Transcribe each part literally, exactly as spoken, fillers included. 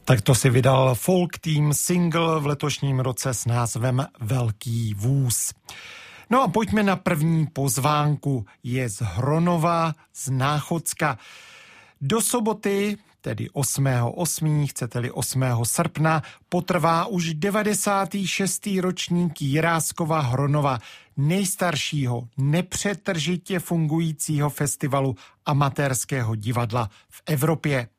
Tak to si vydal folk team single v letošním roce s názvem Velký vůz. No a pojďme na první pozvánku. Je z Hronova, z Náchodska. Do soboty, tedy osmého osmého chcete-li osmého srpna, potrvá už devadesátý šestý ročník Jiráskova Hronova, nejstaršího, nepřetržitě fungujícího festivalu amatérského divadla v Evropě.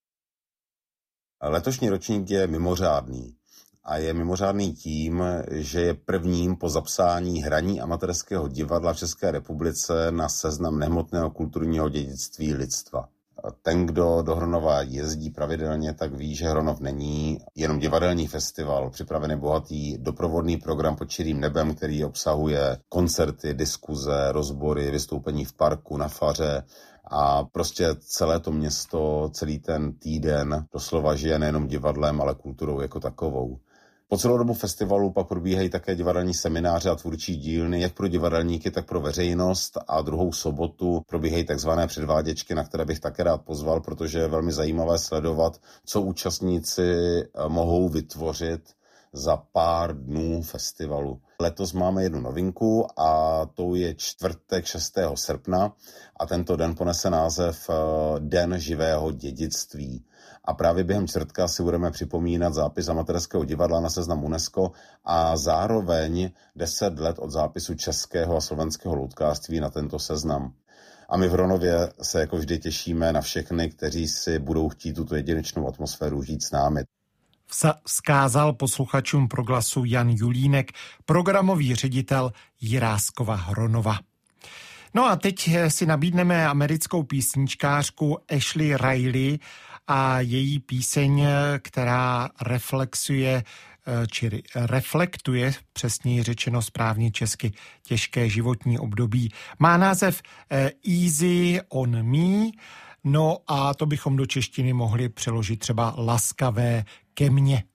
Letošní ročník je mimořádný. A je mimořádný tím, že je prvním po zapsání hraní amatérského divadla v České republice na seznam nehmotného kulturního dědictví lidstva. Ten, kdo do Hronova jezdí pravidelně, tak ví, že Hronov není jenom divadelní festival, připravený bohatý doprovodný program pod širým nebem, který obsahuje koncerty, diskuze, rozbory, vystoupení v parku, na faře a prostě celé to město, celý ten týden doslova žije nejenom divadlem, ale kulturou jako takovou. Po celou dobu festivalu pak probíhají také divadelní semináře a tvůrčí dílny, jak pro divadelníky, tak pro veřejnost, a druhou sobotu probíhají takzvané předváděčky, na které bych také rád pozval, protože je velmi zajímavé sledovat, co účastníci mohou vytvořit za pár dnů festivalu. Letos máme jednu novinku a tou je čtvrtek šestého srpna a tento den ponese název Den živého dědictví. A právě během čtvrtka si budeme připomínat zápis amatérského divadla na seznam UNESCO a zároveň deset let od zápisu českého a slovenského loutkářství na tento seznam. A my v Hronově se jako vždy těšíme na všechny, kteří si budou chtít tuto jedinečnou atmosféru žít s námi. Vzkázal posluchačům Proglasu Jan Julínek, programový ředitel Jiráskova Hronova. No a teď si nabídneme americkou písničkářku Ashley Riley a její píseň, která reflexuje, či reflektuje, přesněji řečeno správně česky, těžké životní období. Má název Easy on Me, no a to bychom do češtiny mohli přeložit třeba Laskavé ke mně.